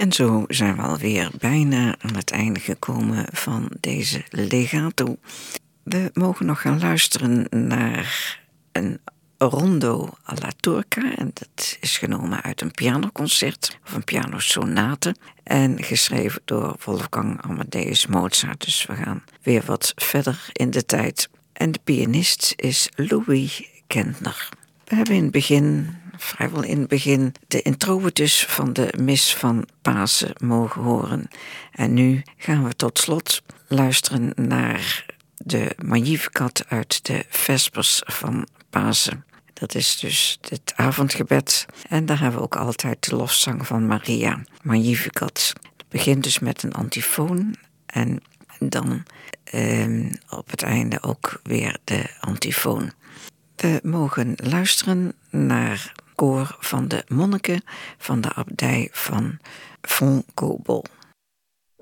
En zo zijn we alweer bijna aan het einde gekomen van deze legato. We mogen nog gaan luisteren naar een rondo alla turca. En dat is genomen uit een pianoconcert of een pianosonate. En geschreven door Wolfgang Amadeus Mozart. Dus we gaan weer wat verder in de tijd. En de pianist is Louis Kentner. We hebben in het begin, vrijwel in het begin, de introitus van de mis van Pasen mogen horen. En nu gaan we tot slot luisteren naar de Magnificat uit de Vespers van Pasen. Dat is dus het avondgebed. En daar hebben we ook altijd de lofzang van Maria, Magnificat. Het begint dus met een antifoon en dan op het einde ook weer de antifoon. We mogen luisteren naar koor van de monniken van de abdij van Fontcobel.